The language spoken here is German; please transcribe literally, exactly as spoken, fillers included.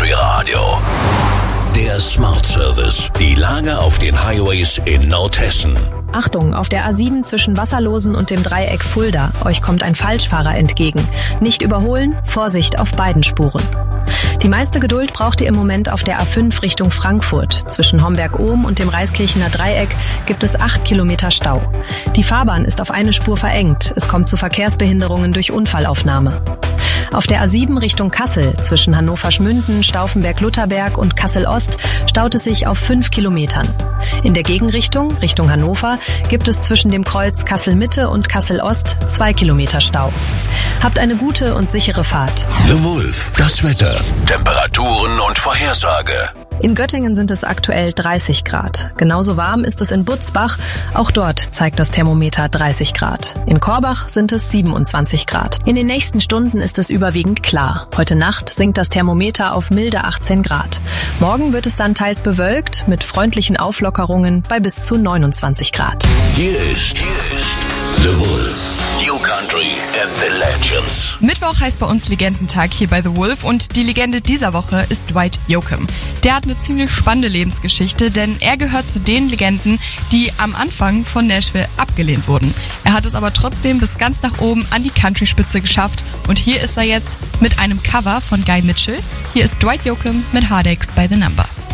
Country Radio. Der Smart Service. Die Lage auf den Highways in Nordhessen. Achtung, auf der A sieben zwischen Wasserlosen und dem Dreieck Fulda. Euch kommt ein Falschfahrer entgegen. Nicht überholen, Vorsicht auf beiden Spuren. Die meiste Geduld braucht ihr im Moment auf der A fünf Richtung Frankfurt. Zwischen Homberg-Ohm und dem Reiskirchener Dreieck gibt es acht Kilometer Stau. Die Fahrbahn ist auf eine Spur verengt. Es kommt zu Verkehrsbehinderungen durch Unfallaufnahme. Auf der A sieben Richtung Kassel zwischen Hannover-Schmünden, Stauffenberg-Lutherberg und Kassel-Ost staut es sich auf fünf Kilometern. In der Gegenrichtung, Richtung Hannover, gibt es zwischen dem Kreuz Kassel-Mitte und Kassel-Ost zwei Kilometer Stau. Habt eine gute und sichere Fahrt. The Wolf, das Wetter, Temperaturen und Vorhersage. In Göttingen sind es aktuell dreißig Grad. Genauso warm ist es in Butzbach. Auch dort zeigt das Thermometer dreißig Grad. In Korbach sind es siebenundzwanzig Grad. In den nächsten Stunden ist es überwiegend klar. Heute Nacht sinkt das Thermometer auf milde achtzehn Grad. Morgen wird es dann teils bewölkt mit freundlichen Auflockerungen bei bis zu neunundzwanzig Grad. Hier ist, hier ist The Wolf. New Country and the Legends. Mittwoch heißt bei uns Legendentag hier bei The Wolf und die Legende dieser Woche ist Dwight Yoakam. Der hat eine ziemlich spannende Lebensgeschichte, denn er gehört zu den Legenden, die am Anfang von Nashville abgelehnt wurden. Er hat es aber trotzdem bis ganz nach oben an die Country-Spitze geschafft und hier ist er jetzt mit einem Cover von Guy Mitchell. Hier ist Dwight Yoakam mit Heartaches by the Number.